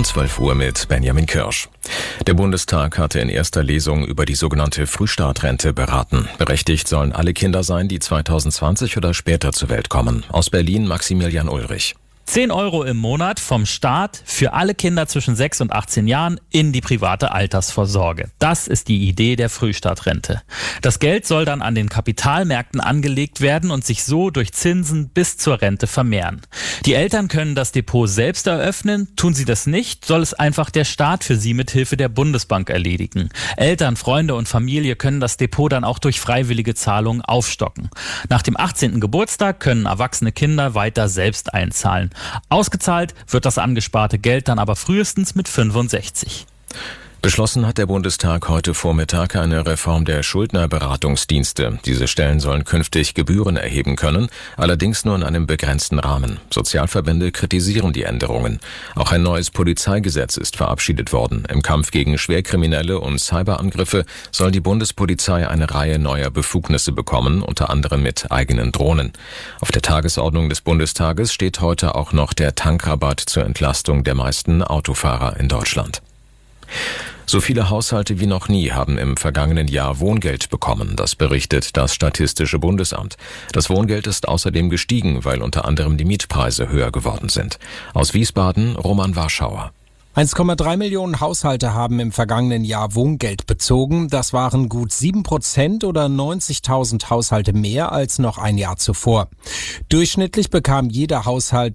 Um 12 Uhr mit Benjamin Kirsch. Der Bundestag hatte in erster Lesung über die sogenannte Frühstartrente beraten. Berechtigt sollen alle Kinder sein, die 2020 oder später zur Welt kommen. Aus Berlin Maximilian Ulrich. 10 Euro im Monat vom Staat für alle Kinder zwischen 6 und 18 Jahren in die private Altersvorsorge. Das ist die Idee der Frühstartrente. Das Geld soll dann an den Kapitalmärkten angelegt werden und sich so durch Zinsen bis zur Rente vermehren. Die Eltern können das Depot selbst eröffnen. Tun sie das nicht, soll es einfach der Staat für sie mit Hilfe der Bundesbank erledigen. Eltern, Freunde und Familie können das Depot dann auch durch freiwillige Zahlungen aufstocken. Nach dem 18. Geburtstag können erwachsene Kinder weiter selbst einzahlen. Ausgezahlt wird das angesparte Geld dann aber frühestens mit 65. Beschlossen hat der Bundestag heute Vormittag eine Reform der Schuldnerberatungsdienste. Diese Stellen sollen künftig Gebühren erheben können, allerdings nur in einem begrenzten Rahmen. Sozialverbände kritisieren die Änderungen. Auch ein neues Polizeigesetz ist verabschiedet worden. Im Kampf gegen Schwerkriminelle und Cyberangriffe soll die Bundespolizei eine Reihe neuer Befugnisse bekommen, unter anderem mit eigenen Drohnen. Auf der Tagesordnung des Bundestages steht heute auch noch der Tankrabatt zur Entlastung der meisten Autofahrer in Deutschland. So viele Haushalte wie noch nie haben im vergangenen Jahr Wohngeld bekommen. Das berichtet das Statistische Bundesamt. Das Wohngeld ist außerdem gestiegen, weil unter anderem die Mietpreise höher geworden sind. Aus Wiesbaden Roman Warschauer. 1,3 Millionen Haushalte haben im vergangenen Jahr Wohngeld bezogen. Das waren gut 7% oder 90.000 Haushalte mehr als noch ein Jahr zuvor. Durchschnittlich bekam jeder Haushalt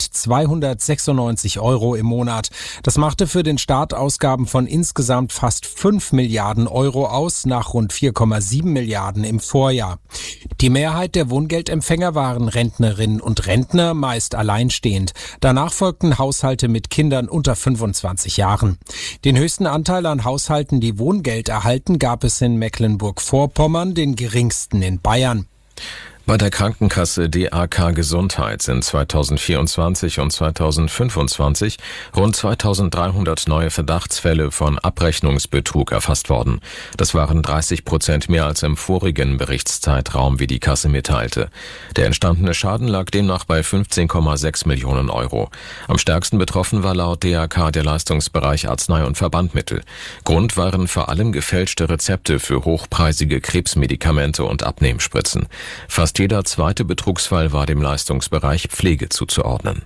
296 Euro im Monat. Das machte für den Staat Ausgaben von insgesamt fast 5 Milliarden Euro aus, nach rund 4,7 Milliarden im Vorjahr. Die Mehrheit der Wohngeldempfänger waren Rentnerinnen und Rentner, meist alleinstehend. Danach folgten Haushalte mit Kindern unter 25 Jahren. Den höchsten Anteil an Haushalten, die Wohngeld erhalten, gab es in Mecklenburg-Vorpommern, den geringsten in Bayern. Bei der Krankenkasse DAK Gesundheit sind 2024 und 2025 rund 2300 neue Verdachtsfälle von Abrechnungsbetrug erfasst worden. Das waren 30% mehr als im vorigen Berichtszeitraum, wie die Kasse mitteilte. Der entstandene Schaden lag demnach bei 15,6 Millionen Euro. Am stärksten betroffen war laut DAK der Leistungsbereich Arznei- und Verbandmittel. Grund waren vor allem gefälschte Rezepte für hochpreisige Krebsmedikamente und Abnehmspritzen. Fast jeder zweite Betrugsfall war dem Leistungsbereich Pflege zuzuordnen.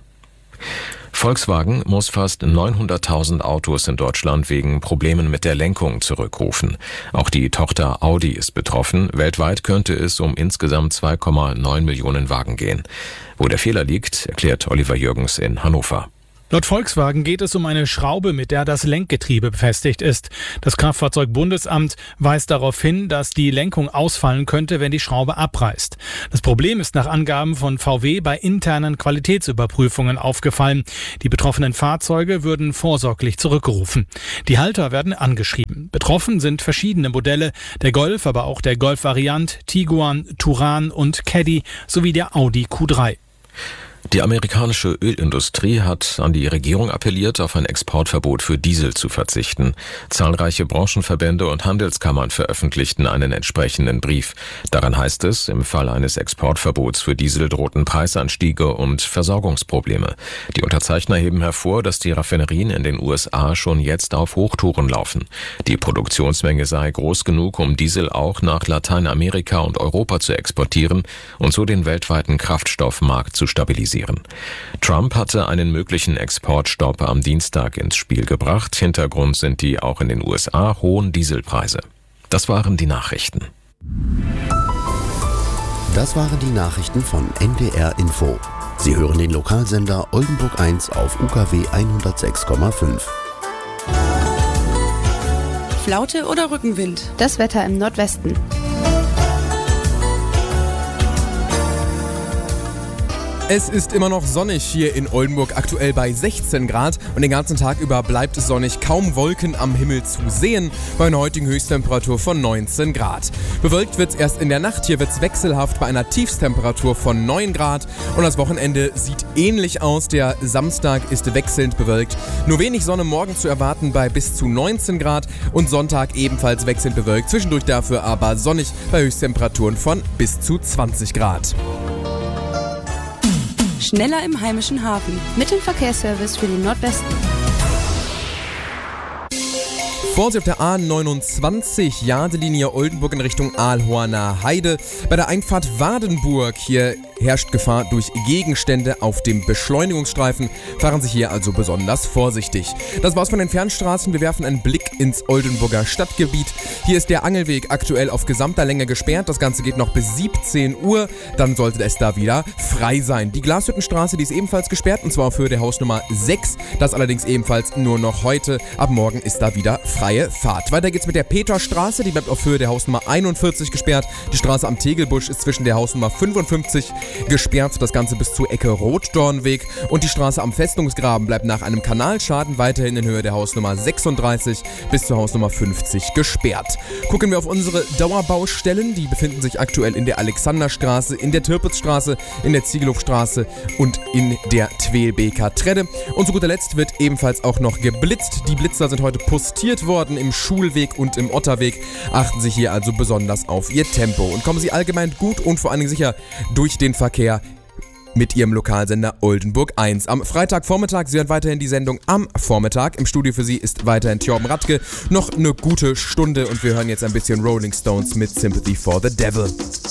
Volkswagen muss fast 900.000 Autos in Deutschland wegen Problemen mit der Lenkung zurückrufen. Auch die Tochter Audi ist betroffen. Weltweit könnte es um insgesamt 2,9 Millionen Wagen gehen. Wo der Fehler liegt, erklärt Oliver Jürgens in Hannover. Laut Volkswagen geht es um eine Schraube, mit der das Lenkgetriebe befestigt ist. Das Kraftfahrzeugbundesamt weist darauf hin, dass die Lenkung ausfallen könnte, wenn die Schraube abreißt. Das Problem ist nach Angaben von VW bei internen Qualitätsüberprüfungen aufgefallen. Die betroffenen Fahrzeuge würden vorsorglich zurückgerufen. Die Halter werden angeschrieben. Betroffen sind verschiedene Modelle, der Golf, aber auch der Golf-Variant, Tiguan, Touran und Caddy sowie der Audi Q3. Die amerikanische Ölindustrie hat an die Regierung appelliert, auf ein Exportverbot für Diesel zu verzichten. Zahlreiche Branchenverbände und Handelskammern veröffentlichten einen entsprechenden Brief. Daran heißt es, im Fall eines Exportverbots für Diesel drohten Preisanstiege und Versorgungsprobleme. Die Unterzeichner heben hervor, dass die Raffinerien in den USA schon jetzt auf Hochtouren laufen. Die Produktionsmenge sei groß genug, um Diesel auch nach Lateinamerika und Europa zu exportieren und so den weltweiten Kraftstoffmarkt zu stabilisieren. Trump hatte einen möglichen Exportstopp am Dienstag ins Spiel gebracht. Hintergrund sind die auch in den USA hohen Dieselpreise. Das waren die Nachrichten. Das waren die Nachrichten von NDR Info. Sie hören den Lokalsender Oldenburg 1 auf UKW 106,5. Flaute oder Rückenwind? Das Wetter im Nordwesten. Es ist immer noch sonnig hier in Oldenburg, aktuell bei 16 Grad und den ganzen Tag über bleibt es sonnig, kaum Wolken am Himmel zu sehen, bei einer heutigen Höchsttemperatur von 19 Grad. Bewölkt wird es erst in der Nacht, hier wird es wechselhaft bei einer Tiefstemperatur von 9 Grad und das Wochenende sieht ähnlich aus, der Samstag ist wechselnd bewölkt. Nur wenig Sonne morgen zu erwarten bei bis zu 19 Grad und Sonntag ebenfalls wechselnd bewölkt, zwischendurch dafür aber sonnig bei Höchsttemperaturen von bis zu 20 Grad. Schneller im heimischen Hafen mit dem Verkehrsservice für den Nordwesten. Vorsicht auf der A29, Jadelinie Oldenburg in Richtung Aalhorner Heide. Bei der Einfahrt Wadenburg, hier herrscht Gefahr durch Gegenstände auf dem Beschleunigungsstreifen. Fahren Sie hier also besonders vorsichtig. Das war's von den Fernstraßen. Wir werfen einen Blick ins Oldenburger Stadtgebiet. Hier ist der Angelweg aktuell auf gesamter Länge gesperrt. Das Ganze geht noch bis 17 Uhr. Dann sollte es da wieder frei sein. Die Glashüttenstraße, die ist ebenfalls gesperrt, und zwar auf Höhe der Hausnummer 6. Das allerdings ebenfalls nur noch heute. Ab morgen ist da wieder freie Fahrt. Weiter geht's mit der Peterstraße. Die bleibt auf Höhe der Hausnummer 41 gesperrt. Die Straße am Tegelbusch ist zwischen der Hausnummer 55 gesperrt. Das Ganze bis zur Ecke Rotdornweg. Und die Straße am Festungsgraben bleibt nach einem Kanalschaden weiterhin in Höhe der Hausnummer 36 bis zur Hausnummer 50 gesperrt. Gucken wir auf unsere Dauerbaustellen. Die befinden sich aktuell in der Alexanderstraße, in der Tirpitzstraße, in der Ziegelhofstraße und in der Twelbeker Tredde. Und zu guter Letzt wird ebenfalls auch noch geblitzt. Die Blitzer sind heute postiert worden im Schulweg und im Otterweg. Achten Sie hier also besonders auf Ihr Tempo und kommen Sie allgemein gut und vor allen Dingen sicher durch den Verkehr mit Ihrem Lokalsender Oldenburg 1. Am Freitagvormittag, Sie hören weiterhin die Sendung am Vormittag. Im Studio für Sie ist weiterhin Thorben Radke. Noch eine gute Stunde und wir hören jetzt ein bisschen Rolling Stones mit Sympathy for the Devil.